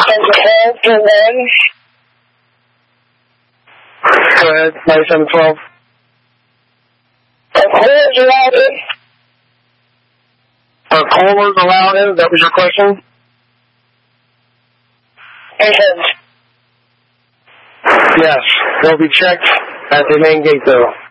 to one. Go ahead, 9712. Are callers allowed in? Are callers allowed in? That was your question? And Yes, they'll be checked at the main gate though.